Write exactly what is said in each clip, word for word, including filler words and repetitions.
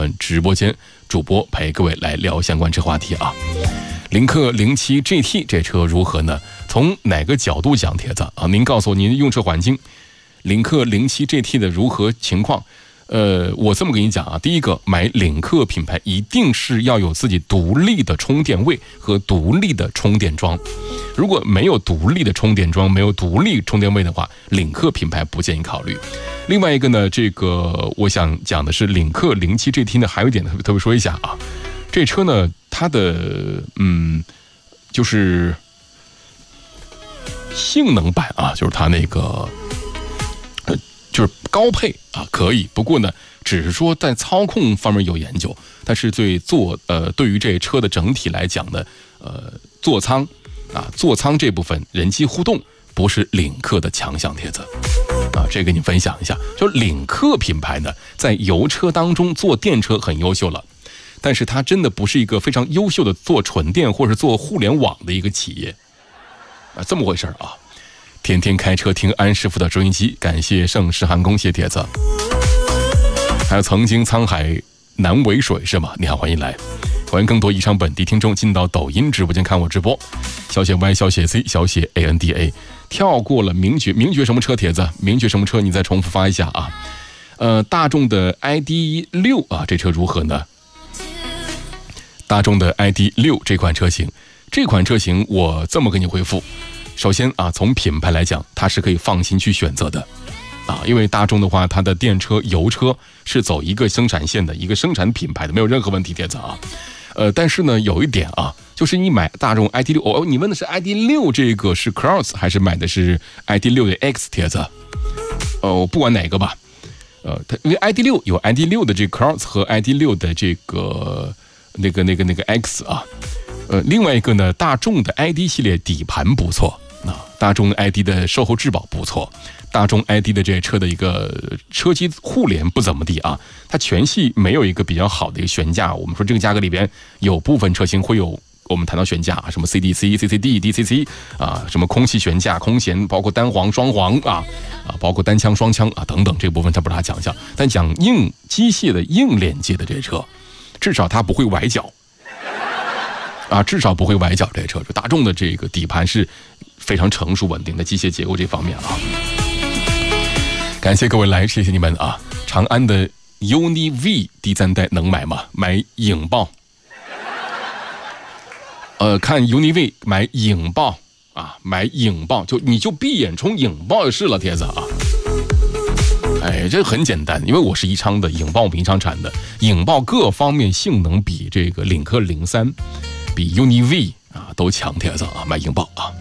们直播间，主播陪各位来聊相关这话题啊。领克零七 G T 这车如何呢？从哪个角度讲，帖子啊？您告诉我您用车环境，领克零七 G T 的如何情况？呃，我这么跟你讲啊，第一个，买领克品牌一定是要有自己独立的充电位和独立的充电桩。如果没有独立的充电桩，没有独立充电位的话，领克品牌不建议考虑。另外一个呢，这个我想讲的是领克零七 G T 呢，还有一点特别特别说一下啊，这车呢，它的嗯，就是性能版啊，就是它那个。就是高配啊，可以，不过呢，只是说在操控方面有研究，但是对座呃，对于这车的整体来讲呢，呃，座舱啊，座舱这部分人机互动不是领克的强项，帖子啊，这个跟你分享一下。就领克品牌呢，在油车当中做电车很优秀了，但是它真的不是一个非常优秀的做纯电或者做互联网的一个企业啊，这么回事啊。天天开车听安师傅的收音机，感谢盛世航空写帖子。还有曾经沧海难为水是吗？你好，欢迎来，欢迎更多以上本地听众进到抖音直播间看我直播。小写 Y 小写 C 小写 A N D A 跳过了名爵，名爵什么车帖子？名爵什么车？你再重复发一下啊。呃，大众的 I D 六啊，这车如何呢？大众的 I D 六这款车型，这款车型我这么跟你回复。首先啊，从品牌来讲，它是可以放心去选择的，啊，因为大众的话，它的电车、油车是走一个生产线的一个生产品牌的，没有任何问题，帖子啊。呃，但是呢，有一点啊，就是你买大众 I D 六，哦，你问的是 I D 六这个是 Cross 还是买的是 I D 六的 X 帖子？哦，不管哪个吧，呃，它因为 I D 六有 I D 六的这个 Cross 和 I D 六的这个那个那个那个 X 啊，呃，另外一个呢，大众的 I D 系列底盘不错。啊，大众 I D 的售后质保不错，大众 I D 的这车的一个车机互联不怎么地啊，它全系没有一个比较好的一个悬架。我们说这个价格里边有部分车型会有，我们谈到悬架啊，什么 C D C、C C D、D C C 啊，什么空气悬架、空悬，包括单簧、双簧啊啊，包括单枪、双枪啊等等，这个部分它不是它强项。但讲硬机械的硬连接的这车，至少它不会崴脚啊，至少不会崴脚。这车就大众的这个底盘是非常成熟稳定的机械结构这方面啊，感谢各位来，谢谢你们啊！长安的 Uni V 第三代能买吗？买影豹，呃，看 Uni V 买影豹啊，买影豹就你就闭眼冲影豹就是了，帖子啊！哎，这很简单，因为我是宜昌的，影豹我们宜昌产的，影豹各方面性能比这个领克零三，比 Uni V 啊都强，帖子啊，买影豹啊！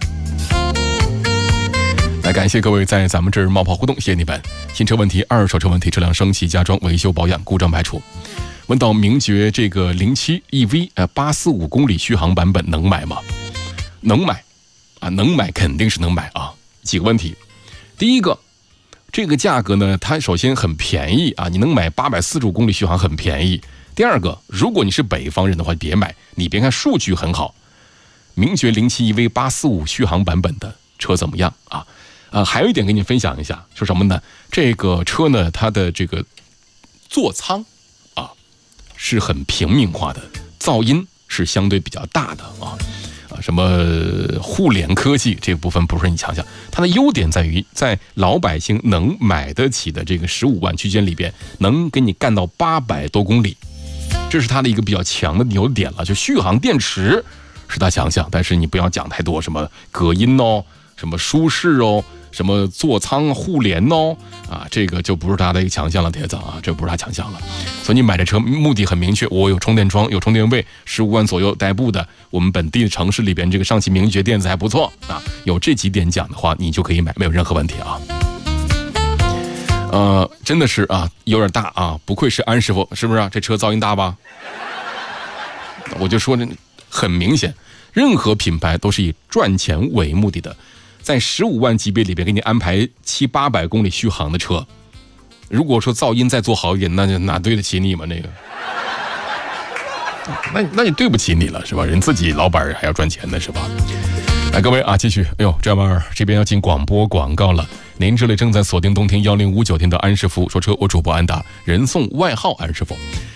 来，感谢各位在咱们这儿冒泡互动，谢谢你们。新车问题、二手车问题、车辆升级、加装、维修保养、故障排除。问到名爵这个零七 E V 呃八四五公里续航版本能买吗？能买啊，能买肯定是能买啊。几个问题，第一个，这个价格呢，它首先很便宜啊，你能买八百四十五公里续航很便宜。第二个，如果你是北方人的话，别买。你别看数据很好，名爵零七 E V 八四五续航版本的车怎么样啊？呃，还有一点跟你分享一下，说什么呢？这个车呢，它的这个座舱啊是很平民化的，噪音是相对比较大的啊啊，什么互联科技这部分不是你强项，它的优点在于在老百姓能买得起的这个十五万区间里边，能给你干到八百多公里，这是它的一个比较强的优点了。就续航电池是它强项，但是你不要讲太多什么隔音哦，什么舒适哦。什么座舱互联哦啊，这个就不是它的一个强项了，铁子啊，这不是它强项了。所以你买这车目的很明确，我有充电桩，有充电位，十五万左右代步的，我们本地的城市里边这个上汽名爵电子还不错啊，有这几点讲的话，你就可以买，没有任何问题啊。呃，真的是啊，有点大啊，不愧是安师傅，是不是啊？这车噪音大吧？我就说这很明显，任何品牌都是以赚钱为目的的。在十五万级别里边给你安排七八百公里续航的车，如果说噪音再做好一点，那就哪对得起你们那个？那那你对不起你了是吧？人自己老板还要赚钱的是吧？来，各位啊，继续。哎呦，这玩意儿这边要进广播广告了。您这里正在锁定动听幺零五九听的安师傅说车，我主播安达，人送外号安师傅。